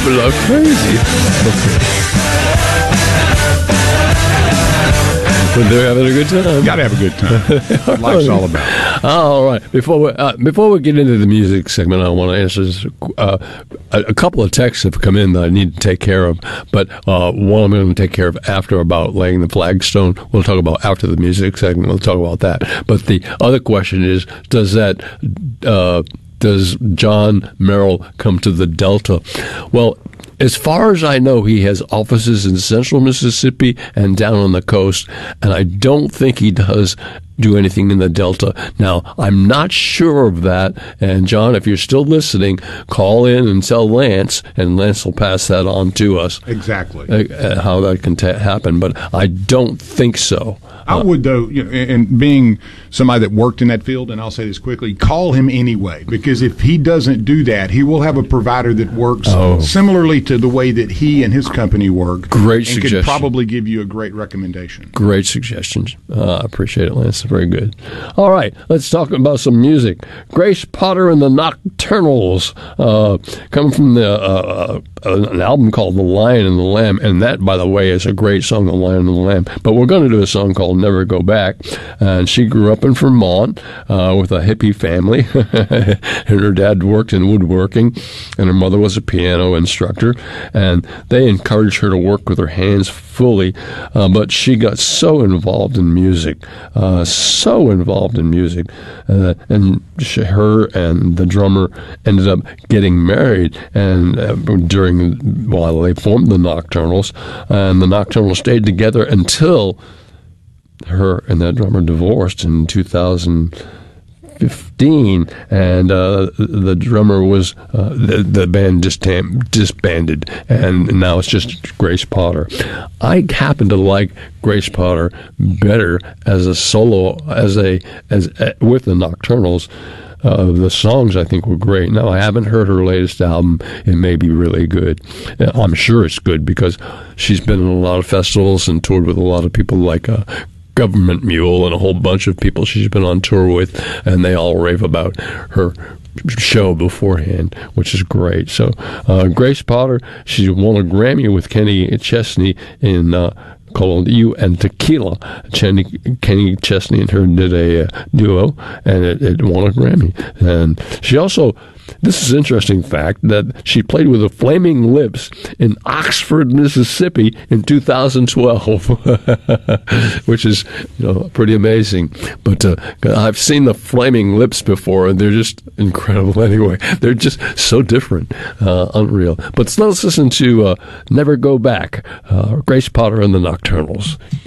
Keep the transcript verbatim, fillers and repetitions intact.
people are crazy. But they're having a good time. Got to have a good time. Life's all about it. All right. Before we uh, before we get into the music segment, I want to answer this, uh, a, a couple of texts have come in that I need to take care of. But uh, one I'm going to take care of after about laying the flagstone. We'll talk about after the music segment. We'll talk about that. But the other question is, does that uh, does John Merrill come to the Delta? Well, as far as I know, he has offices in central Mississippi and down on the coast, and I don't think he does do anything in the Delta. Now, I'm not sure of that, and John, if you're still listening, call in and tell Lance, and Lance will pass that on to us. Exactly. Uh, how that can ta- happen, but I don't think so. I would, though, you know, and being somebody that worked in that field, and I'll say this quickly, call him anyway, because if he doesn't do that, he will have a provider that works oh. similarly to the way that he and his company work. Great and suggestion. Could probably give you a great recommendation. Great suggestions. Uh, I appreciate it, Lance. Very good. All right, let's talk about some music. Grace Potter and the Nocturnals, uh, come from the uh, uh, an album called The Lion and the Lamb, and that, by the way, is a great song, The Lion and the Lamb. But we're going to do a song called Never Go Back. And she grew up in Vermont uh, with a hippie family, and her dad worked in woodworking, and her mother was a piano instructor, and they encouraged her to work with her hands fully, uh, but she got so involved in music, uh, so involved in music, uh, and she, her and the drummer ended up getting married, and uh, during while they formed the Nocturnals, and the Nocturnals stayed together until her and that drummer divorced in two thousand fifteen, and uh, the drummer was uh, the, the band just tam- disbanded, and now it's just Grace Potter. I happen to like Grace Potter better as a solo, as a as uh, with the Nocturnals. Uh, the songs, I think, were great. Now, I haven't heard her latest album. It may be really good. I'm sure it's good because she's been in a lot of festivals and toured with a lot of people like uh, Government Mule and a whole bunch of people she's been on tour with, and they all rave about her show beforehand, which is great. So, uh, Grace Potter, she won a Grammy with Kenny Chesney in uh, called You and Tequila. Kenny, Kenny Chesney and her did a uh, duo, and it, it won a Grammy. And she also, this is an interesting fact, that she played with the Flaming Lips in Oxford, Mississippi in two thousand twelve, which is, you know, pretty amazing. But uh, I've seen the Flaming Lips before, and they're just incredible anyway. They're just so different, uh, unreal. But let's listen to uh, Never Go Back, uh, Grace Potter and the Nocturnals.